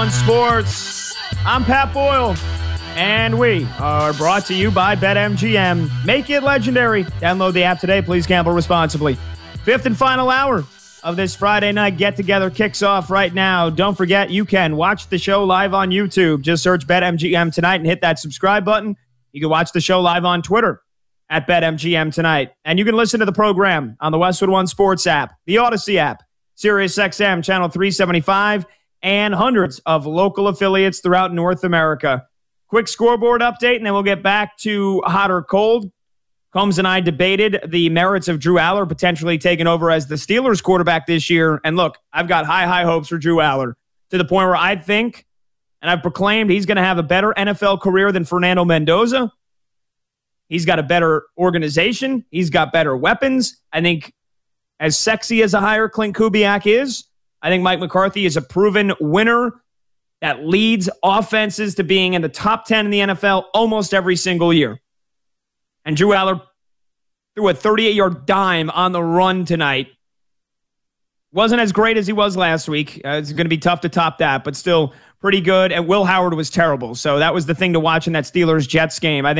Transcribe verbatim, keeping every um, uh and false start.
One Sports. I'm Pat Boyle, and we are brought to you by BetMGM. Make it legendary. Download the app today. Please gamble responsibly. Fifth and final hour of this Friday night get-together kicks off right now. Don't forget, you can watch the show live on YouTube. Just search BetMGM Tonight and hit that subscribe button. You can watch the show live on Twitter at BetMGM Tonight. And you can listen to the program on the Westwood One Sports app, the Odyssey app, SiriusXM Channel three seventy-five, and hundreds of local affiliates throughout North America. Quick scoreboard update, and then we'll get back to hot or cold. Combs and I debated the merits of Drew Aller potentially taking over as the Steelers quarterback this year. And look, I've got high, high hopes for Drew Aller to the point where I think, and I've proclaimed, he's going to have a better N F L career than Fernando Mendoza. He's got a better organization. He's got better weapons. I think as sexy as a hire Clint Kubiak is, I think Mike McCarthy is a proven winner that leads offenses to being in the top ten in the N F L almost every single year. And Drew Aller threw a thirty-eight-yard dime on the run tonight. Wasn't as great as he was last week. Uh, it's going to be tough to top that, but still pretty good. And Will Howard was terrible. So that was the thing to watch in that Steelers-Jets game. I think